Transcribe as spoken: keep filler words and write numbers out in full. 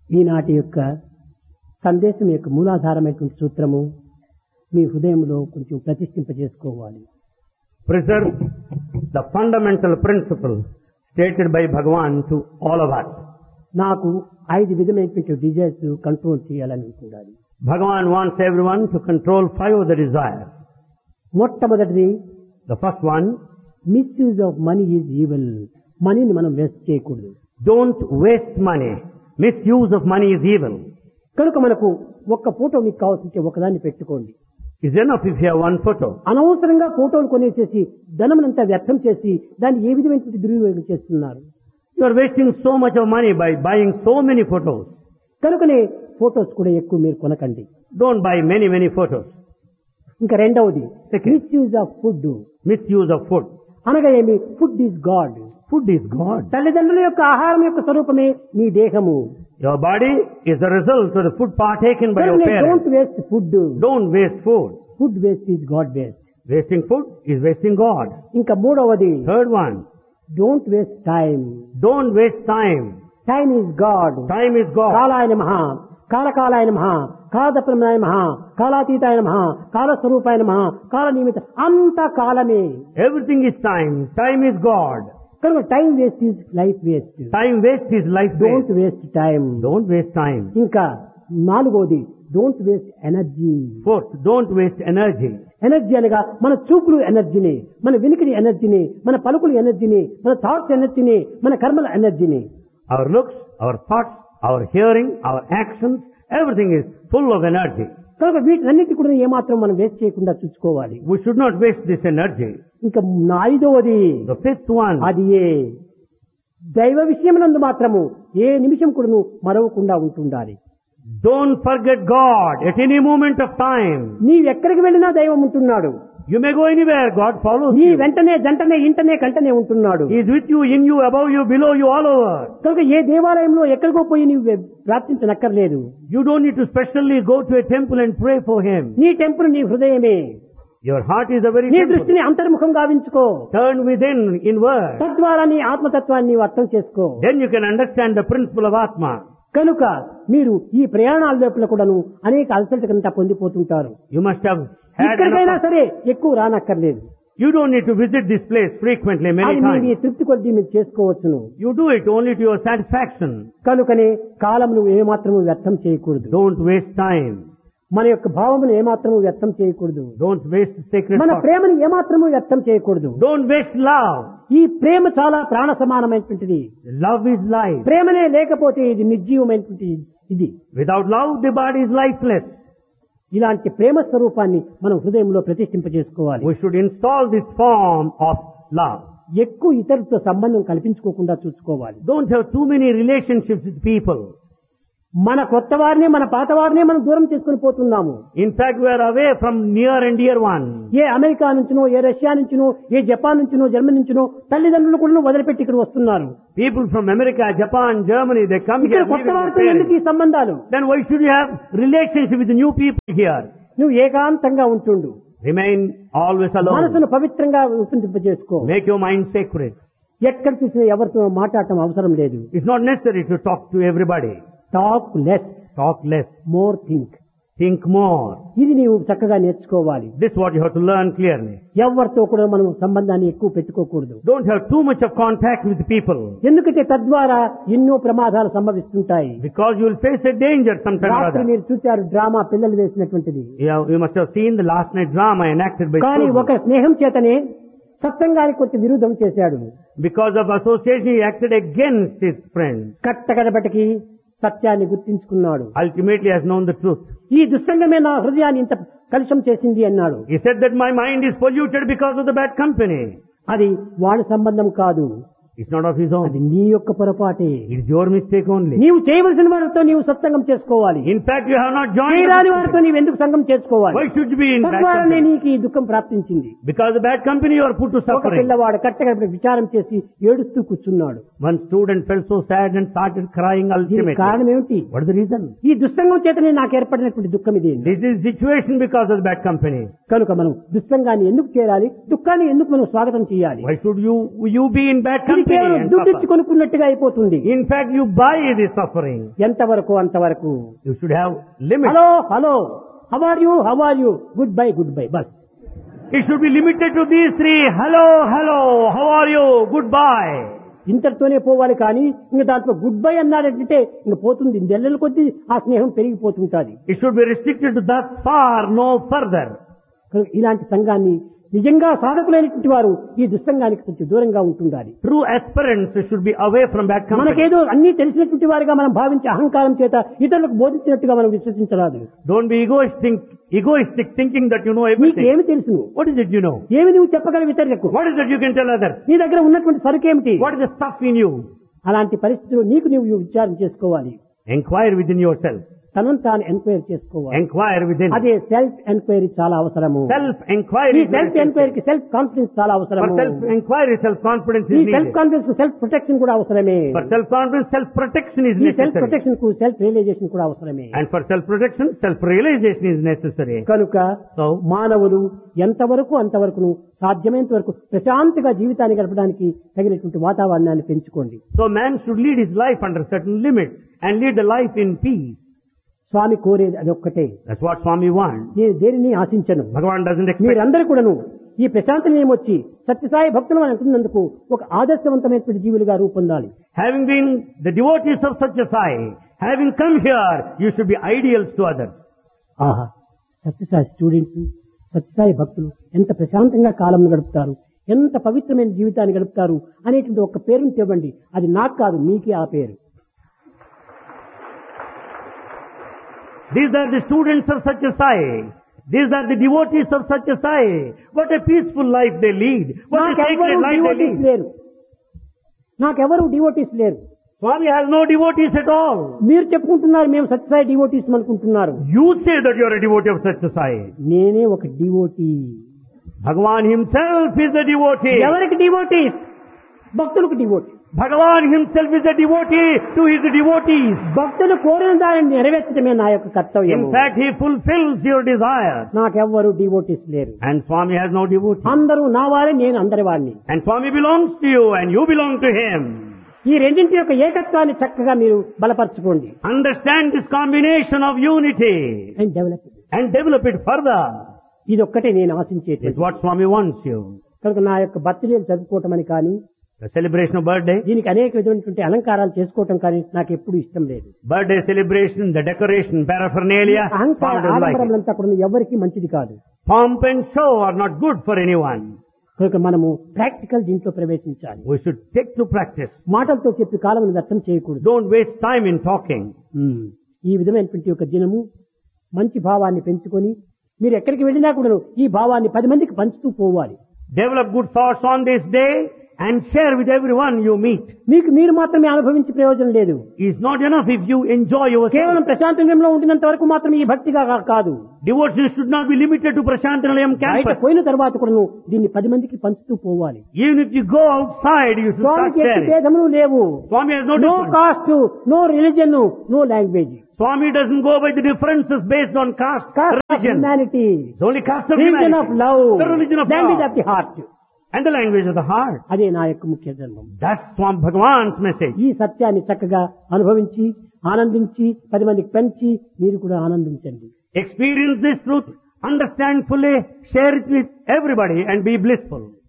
ఈనాటి యొక్క సందేశం యొక్క మూలాధారమైనటువంటి సూత్రము మీ హృదయంలో కొంచెం ప్రతిష్ఠింపజేసుకోవాలి. Preserve the fundamental principle stated by Bhagavan to all of us. నాకు ఐదు విధమైనటువంటి డిజైర్స్ కంట్రోల్ చేయాలని ఉండాలి. Bhagavan wants everyone to control five of the desires. మొట్టమొదటిది, The first one, misuse of money is evil. మనీని మనం వేస్ట్ చేయకూడదు. don't waste money. Misuse of money is evil. కనుక మనకు ఒక్క ఫోటో మీకు కావాల్సింటే ఒకదాన్ని పెట్టుకోండి. It's enough if you have one photo. అనవసరంగా ఫోటోలు కొనేసేసి ధనమునంతా వ్యర్థం చేసి దాన్ని ఏ విధమైనటువంటి దుర్వినియోగం చేస్తున్నారు. You are wasting so much of money by buying so many photos. కనుకనే ఫోటోస్ కూడా ఎక్కువ మీరు కొనకండి. Don't buy many, many photos. ఇంకా రెండవది, Second. Misuse of food. Misuse of food. అనగా ఏమి? Food is God. Food is God. తల్లిదండ్రుల యొక్క ఆహారం యొక్క స్వరూపమే మీ దేహము. Your body is the result of the food partaken by your don't parents. Waste food. Don't waste food. Food waste is God waste. Wasting food is wasting God. ఇంకా మూడవది, Third one, don't waste time. don't waste time. Time is God. Time is God. కాలాయ నమః, కాలకాలాయ నమః, కాలదప్రమాయ నమః, కాలాతీతాయ నమః, కాలస్వరూపాయ నమః, కాల నిమిత్త, అంత కాలమే. Everything is time. Time is God. కనుక time waste is life waste. Time waste is life don't waste. Waste time. Don't waste time. ఇంకా నాలుగోది, don't waste energy. Fourth, don't waste energy. Energy అనగా మన చూపులు ఎనర్జీని, మన వినికిడి ఎనర్జీని, మన పలుకులు ఎనర్జీని, మన థాట్స్ ఎనర్జీని, మన కర్మల ఎనర్జీని. Our looks, our thoughts, our hearing, our actions, everything is full of energy. కనుక వీటన్నిటి కూడా ఏమాత్రం మనం వేస్ట్ చేయకుండా చూసుకోవాలి. We should not waste this energy. ఇంకా ఐదవది, The fifth one, అది ఏ దైవ విషయమునందు మాత్రము ఏ నిమిషం కూడా మరవకుండా ఉంటుండాలి. don't forget God at any moment of time. నీవెక్కడికి వెళ్ళినా దైవం ఉంటున్నాడు. You may go anywhere, God follows నీ you. వెంటనే జంటనే ఇంటనే కంటనే ఉంటున్నాడు. He is with you, in you, above you, below you, all over. కనుక ఏ దేవాలయంలో ఎక్కడికో పోయి నీవు ప్రార్థించనక్కర్లేదు. You don't need to specially go to a temple and pray for Him. నీ temple నీ హృదయమే. Your heart is the very నీ temple. దృష్టిని అంతర్ముఖం గావించుకో. Turn within, inward. తద్వారా నీ ఆత్మతత్వాన్ని నీవు అర్థం చేసుకో. Then you can understand the principle of Atma. కనుక మీరు ఈ ప్రయాణాల లోపల కూడాను అనేక అలసటకంతా పొందిపోతుంటారు. You must have had ఎక్కడికైనా enough. సరే ఎక్కువ రానక్కర్లేదు. You don't need to visit this place frequently, many అది మీ times. తృప్తి కొద్దీ మీరు చేసుకోవచ్చును. You do it only to your satisfaction. కనుకనే కాలమును ఏమాత్రము వ్యర్థం చేయకూడదు. Don't waste time. మన యొక్క భావమును ఏమాత్రము వ్యర్థం చేయకూడదు. Don't waste sacred మన thoughts. ప్రేమను ఏమాత్రము వ్యర్థం చేయకూడదు. Don't waste love. ఈ ప్రేమ చాలా ప్రాణ సమానమైనటువంటిది. Love is life. ప్రేమనే లేకపోతే ఇది నిర్జీవమైనటువంటి ఇది. Without love, the body is lifeless. ఇలాంటి ప్రేమ స్వరూపాన్ని మనం హృదయంలో ప్రతిష్ఠింపజేసుకోవాలి. We should install this form of love. ఎక్కువ ఇతరులతో సంబంధం కల్పించుకోకుండా చూసుకోవాలి. Don't have too many relationships with people. మన కొత్త వారిని మన పాత వారిని మనం దూరం చేసుకుని పోతున్నాము. In fact, we are away from near and dear one. A America నుంచినో, A Russia నుంచినో, A Japan నుంచినో, Germany నుంచినో తల్లిదండ్రులు కూడా వదిలిపెట్టి ఇక్కడ వస్తున్నారు. People from America, Japan, Germany, they come ఇక్కడ here. కొత్త leaving వారితో their ఎందుకు ఈ parents. సంబంధాలు? Then why should you have relationship with the new people here? నువ్వు ఏకాంతంగా ఉంటుండు. Remain always alone. మనసును పవిత్రంగా రూపొందింపజేసుకో. Make your mind sacred. ఎక్కడ చూసినా ఎవరితో మాట్లాడటం అవసరం లేదు. It's not necessary to talk to everybody. Talk less, Talk less. More think. Think more. ఇది నీవు చక్కగా నేర్చుకోవాలి. This is what you have to learn clearly. ఎవరితో కూడా మనం సంబంధాన్ని ఎక్కువ పెట్టుకోకూడదు. Don't have too much of contact with people. ఎందుకంటే తద్వారా ఎన్నో ప్రమాదాలు సంభవిస్తుంటాయి. Because you will face a danger sometime or రాత్రి other. మీరు చూశారు డ్రామా పిల్లలు వేసినటువంటిది. You, have, you must have seen the last night drama enacted by కానీ children. ఒక స్నేహం చేతనే సత్సంగానికి కొంచెం విరుద్ధం చేశాడు. Because of association, he acted against his friend. కట్టకడపటికి సత్యాన్ని గుర్తించుకున్నాడు. Ultimately has known the truth. ఈ దుస్సంగమే నా హృదయాన్ని ఇంత కలుషం చేసింది అన్నాడు. He said that my mind is polluted because of the bad company. అది వాడి సంబంధం కాదు, It's not of his అది own. నీ యొక్క పొరపాటే. It is your mistake only. నీవు చేయవలసిన వారితో నీవు సత్సంగం చేసుకోవాలి. In fact, you have not joined. చేయరాని the వారితో నీవు ఎందుకు సంగం చేసుకోవాలి? Why should you be in bad తద్వారానే company? నీకు ఈ దుఃఖం ప్రాప్తించింది. Because the bad company you are put to ఒక suffering. పిల్లవాడు కట్టకడపటి విచారం చేసి ఏడుస్తూ కూర్చున్నాడు. One student felt so sad and started crying దీనికి ultimately. కారణం ఏమిటి? What is the reason? ఈ దుస్సంగం చేతనే నాకు ఏర్పడినటువంటి దుఃఖం ఇది. This is situation because of the bad company. కనుక మనం దుస్సంగాన్ని ఎందుకు చేయాలి? దుఃఖాన్ని ఎందుకు మనం స్వాగతం చేయాలి? Why should you you be in bad ఇది company? కేవలం and దుడ్డిచ్చి suffer. కొనుక్కున్నట్టుగా అయిపోతుంది. In fact, you buy the suffering. ఎంతవరకు అంతవరకు. You should have limits. Hello hello how are you how are you good bye good bye bus. It should be limited to these three. Hello, hello, how are you? Goodbye. ఇంతటితోనే పోవాలి కానీ ఇంక దాంట్లో good bye అన్నాడంటే ఇంక పోతుంది. నెలల కొద్దీ ఆ స్నేహం పెరిగిపోతుంటాది. It should be restricted to thus far, no further. ఇలాంటి సంఘాన్ని నిజంగా సాధకులైనటువంటి వారు ఈ దుస్సంగానికి కొంచెం దూరంగా ఉంటుండాలి. True aspirants should be away from bad company. మనకేదో అన్ని తెలిసినటువంటి వారిగా మనం భావించే అహంకారం చేత ఇతరులకు బోధించినట్టుగా మనం విశ్వసించరాదు. Don't be egoistic, egoistic thinking that you know నీకు everything. ఏమి తెలుసు? What is it you know? ఏమి నువ్వు చెప్పగలవు ఇతరులకు? What is it you can tell others? నీ దగ్గర ఉన్నటువంటి సరుకేమిటి? What is the stuff in you? అలాంటి పరిస్థితుల్లో నీకు నీవు విచారణ చేసుకోవాలి. Enquire within yourself. తనను తాను ఎంక్వైరీ చేసుకోవాలి. Enquire within. అదే సెల్ఫ్ ఎంక్వైరీ చాలా అవసరము. Self enquiry. ఈ సెల్ఫ్ ఎంక్వైరీకి సెల్ఫ్ కాన్ఫిడెన్స్ చాలా For అవసరము. self enquiry, self confidence ఈ is self needed. Confidence self protection కూడా అవసరమే. For self confidence, self protection is ఈ సెల్ఫ్ necessary. ప్రొటెక్షన్ కు సెల్ఫ్ రియలైజేషన్ కూడా అవసరమే. And for self protection, self realization is necessary. కనుక So, మానవులు ఎంతవరకు అంతవరకు సాధ్యమైనంత వరకు ప్రశాంతంగా జీవితాన్ని గడపడానికి తగినటువంటి వాతావరణాన్ని పెంచుకోండి. so man should lead his life under certain limits and lead the life in peace. స్వామి కోరేది అదొక్కటే. That's what Swami wants. నేను దేనిని ఆశించను. Bhagavan doesn't expect. మీరందరూ కూడాను ఈ ప్రశాంత నియమొచ్చి సత్యసాయి భక్తులు అని అంటున్నందుకు ఒక ఆదర్శవంతమైనటువంటి జీవులుగా రూపొందాలి. Having been the devotees of Satya Sai, having come here, you should be ideals to others. ఆహా, సత్యసాయి స్టూడెంట్స్, సత్యసాయి భక్తులు ఎంత ప్రశాంతంగా కాలం గడుపుతారు, ఎంత పవిత్రమైన జీవితాన్ని గడుపుతారు అనేటువంటి ఒక పేరుని ఇవ్వండి. అది నాకు కాదు, మీకే ఆ పేరు. These are the students of Satya Sai. These are the devotees of Satya Sai. What a peaceful life they lead. What a నాకెవరు sacred life they devotees lead. లేరు. నాకెవరు డివోటీస్ లేరు. Swami has no devotees at all. మీరు చెప్పుకుంటున్నారు మేము Sathya Sai devotees అనుకుంటున్నారు. You say that you are a devotee of Satya Sai. నేనే ఒక devotee. Bhagavan himself is a devotee. ఎవరికి డివోటీస్? భక్తులకు devotee. Bhagavan himself is a devotee to his devotees. భక్తులు కోరిన దానిని నెరవేర్చడమే నా యొక్క కర్తవ్యం. In fact, he fulfills your desire. నాకెవ్వరు devotees లేరు. And Swami has no devotee. అందరూ నా వారే, నేను అందరి వాడిని. And Swami belongs to you and you belong to him. ఈ రెండింటి యొక్క ఏకత్వాన్ని చక్కగా మీరు బలపరచుకోండి. Understand this combination of unity and develop and develop it further. ఇది ఒక్కటే నేను Is ఆశించేది. what Swami wants you. కనుక నా యొక్క బర్త్డే జరుపుకోవటం అని కానీ, The celebration of birthday, దీనికి అనేక విధమైనటువంటి అలంకారాలు చేసుకోవటం కానీ నాకు ఎప్పుడు ఇష్టం లేదు. birthday celebration, the decoration, paraphernalia, అహంకార Swami doesn't like it. ఆడంబరములంతా కూడా ఎవరికి మంచిది కాదు. Pomp and show are not good for anyone. కనుక మనము ప్రాక్టికల్ దీంట్లో ప్రవేశించాలి. We should take to practice. మాటలతో చెప్పి కాలం వ్యర్థం చేయకూడదు. Don't waste time in talking. ఉమ్. ఈ విధమైనటువంటి ఒక దినము మంచి భావాన్ని పెంచుకొని మీరు ఎక్కడికి వెళ్ళినా కూడా ఈ భావాన్ని పది మందికి పంచుతూ పోవాలి. Develop good thoughts on this day and share with everyone you meet. మీకు మీరు మాత్రమే అనుభవించే ప్రయోజనం లేదు. It's not enough if you enjoy yourself. కేవలం ప్రశాంతంలో ఉండినంత వరకు మాత్రమే ఈ భక్తిగా కా- కాదు. Devotion should not be limited to Prashanthanalayam బయట campus. పోయిన తర్వాత కూడా దీన్ని పది మందికి పంచుతూ పోవాలి. Even if you go outside, you should start స్వామికి ఎట్టి sharing. భేదములు లేవు. Swami has no no difference. Cost, no religion, no language. Swami doesn't go by the differences based on caste, cost of religion. Humanity, It's only caste of religion of humanity. Love, The religion of language love. Of the heart. And the language of the heart. అదే నా యొక్క ముఖ్య ధర్మం. That's Swami Bhagavan's message. ఈ సత్యాన్ని చక్కగా అనుభవించి ఆనందించి పది మందికి పెంచి మీరు కూడా ఆనందించండి. Experience this truth, understand fully, share it with everybody and be blissful.